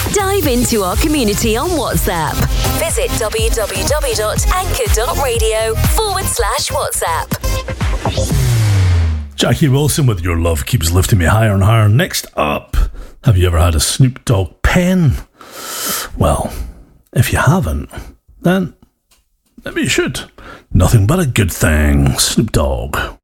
Dive into our community on WhatsApp. Visit www.anchor.radio/WhatsApp. Jackie Wilson with Your Love Keeps Lifting Me Higher and Higher. Next up, have you ever had a Snoop Dogg pen? Well, if you haven't, then maybe you should. Nothing but a good thing. Snoop Dogg.